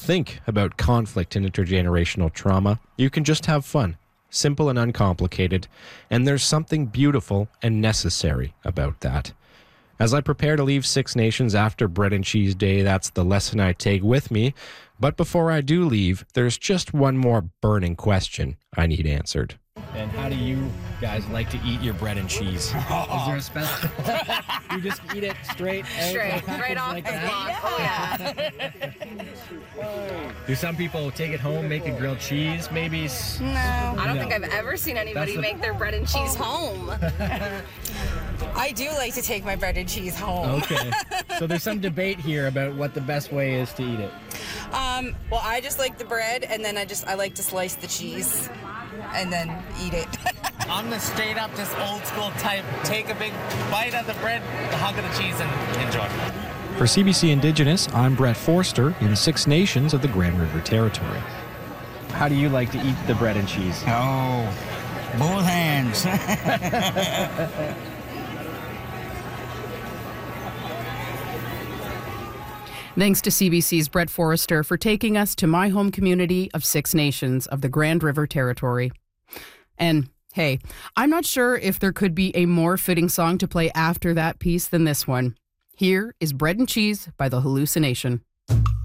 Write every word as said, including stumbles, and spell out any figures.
think about conflict and intergenerational trauma. You can just have fun, simple and uncomplicated, and there's something beautiful and necessary about that. As I prepare to leave Six Nations after Bread and Cheese Day, that's the lesson I take with me. But before I do leave, there's just one more burning question I need answered. And how do you guys like to eat your bread and cheese? Is there a special? You just eat it straight out Straight, right off like the that? block. Oh, yeah. Do some people take it home, make a grilled cheese, maybe? No. I don't No. think I've ever seen anybody the- make their bread and cheese home. I do like to take my bread and cheese home. Okay. So there's some debate here about what the best way is to eat it. Um, well, I just like the bread, and then I just I like to slice the cheese, and then eat it. I'm the straight up, just old school type. Take a big bite of the bread, the hunk of the cheese, and enjoy. For C B C Indigenous, I'm Brett Forster in Six Nations of the Grand River Territory. How do you like to eat the bread and cheese? Oh, both hands. Thanks to C B C's Brett Forrester for taking us to my home community of Six Nations of the Grand River Territory. And hey, I'm not sure if there could be a more fitting song to play after that piece than this one. Here is Bread and Cheese by The Hallucination.